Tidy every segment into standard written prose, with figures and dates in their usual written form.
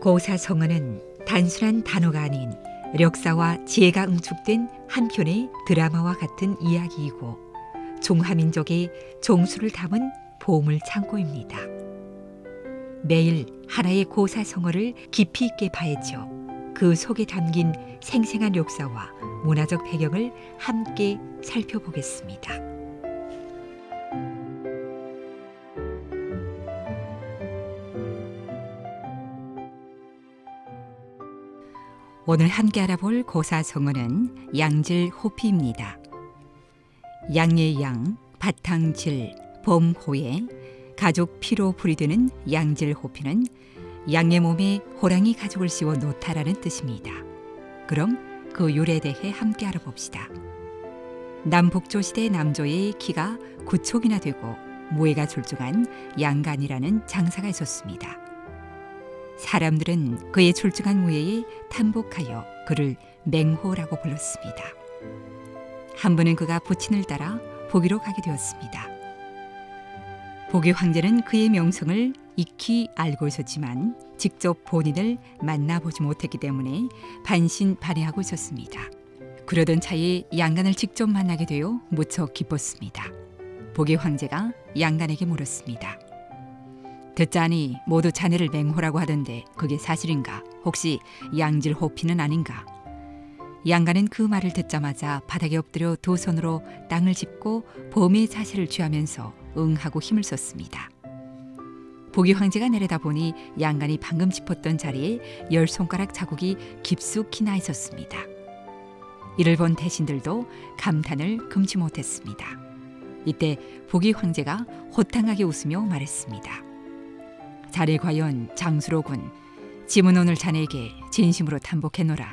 고사성어는 단순한 단어가 아닌 역사와 지혜가 응축된 한 편의 드라마와 같은 이야기이고 중화민족의 종수를 담은 보물 창고입니다. 매일 하나의 고사성어를 깊이 있게 봐야죠. 그 속에 담긴 생생한 역사와 문화적 배경을 함께 살펴보겠습니다. 오늘 함께 알아볼 고사성어는 양질호피입니다. 양의 양, 바탕질, 범호의 가족 피로 부리되는 양질호피는 양의 몸에 호랑이 가죽을 씌워 놓다라는 뜻입니다. 그럼 그 유래에 대해 함께 알아봅시다. 남북조 시대 남조의 키가 9촉이나 되고 무예가 출중한 양간이라는 장사가 있었습니다. 사람들은 그의 출중한 무예에 탐복하여 그를 맹호라고 불렀습니다. 한 번은 그가 부친을 따라 보기로 가게 되었습니다. 보기 황제는 그의 명성을 익히 알고 있었지만 직접 본인을 만나보지 못했기 때문에 반신반의하고 있었습니다. 그러던 차에 양간을 직접 만나게 되어 무척 기뻤습니다. 보기 황제가 양간에게 물었습니다. 듣자니 모두 자네를 맹호라고 하던데 그게 사실인가? 혹시 양질호피는 아닌가? 양간은 그 말을 듣자마자 바닥에 엎드려 두 손으로 땅을 짚고 범의 자세를 취하면서 응하고 힘을 썼습니다. 보기 황제가 내려다보니 양간이 방금 짚었던 자리에 10손가락 자국이 깊숙이 나 있었습니다. 이를 본 대신들도 감탄을 금치 못했습니다. 이때 보기 황제가 호탕하게 웃으며 말했습니다. 자네 과연 장수로군. 짐은 오늘 자네에게 진심으로 탐복해노라.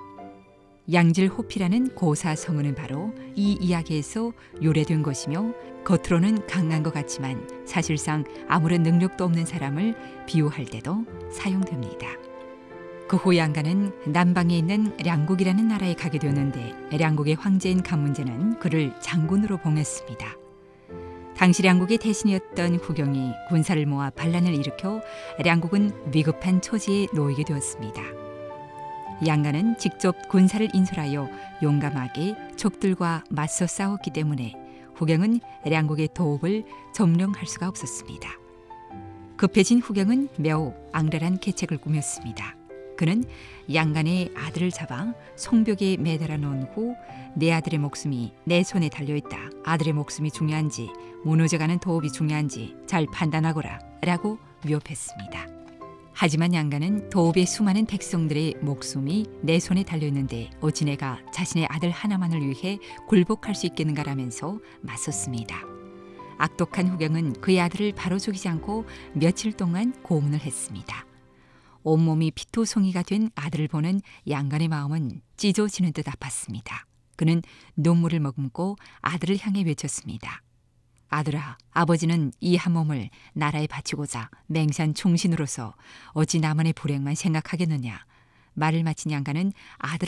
양질호피라는 고사성어는 바로 이 이야기에서 유래된 것이며 겉으로는 강한 것 같지만 사실상 아무런 능력도 없는 사람을 비유할 때도 사용됩니다. 그 후 양간은 남방에 있는 량국이라는 나라에 가게 되었는데 량국의 황제인 감문제는 그를 장군으로 봉했습니다. 당시 량국의 대신이었던 후경이 군사를 모아 반란을 일으켜 량국은 위급한 처지에 놓이게 되었습니다. 양간은 직접 군사를 인솔하여 용감하게 적들과 맞서 싸웠기 때문에 후경은 량국의 도읍을 점령할 수가 없었습니다. 급해진 후경은 매우 앙랄한 계책을 꾸몄습니다. 그는 양간의 아들을 잡아 송벽에 매달아 놓은 후 내 아들의 목숨이 내 손에 달려있다. 아들의 목숨이 중요한지 무너져가는 도읍이 중요한지 잘 판단하거라 라고 위협했습니다. 하지만 양간은 도읍의 수많은 백성들의 목숨이 내 손에 달려있는데 어찌 내가 자신의 아들 하나만을 위해 굴복할 수 있겠는가라면서 맞섰습니다. 악독한 후경은 그의 아들을 바로 죽이지 않고 며칠 동안 고문을 했습니다. 온몸이 피투성이가 된 아들을 보는 양간의 마음은 찢어지는 듯 아팠습니다. 그는 눈물을 머금고 아들을 향해 외쳤습니다. 아들아, 아버지는 이 한 몸을 나라에 바치고자 맹세한 충신으로서 어찌 나만의 불행만 생각하겠느냐. 말을 마친 양간은 아들을